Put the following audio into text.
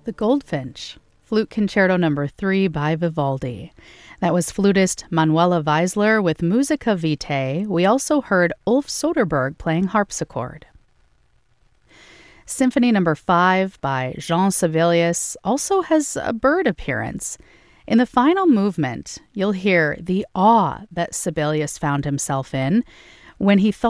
The Goldfinch, Flute Concerto No. 3 by Vivaldi. That was flutist Manuela Weisler with Musica Vitae. We also heard Ulf Soderberg playing harpsichord. Symphony No. 5 by Jean Sibelius also has a bird appearance. In the final movement, you'll hear the awe that Sibelius found himself in when he thought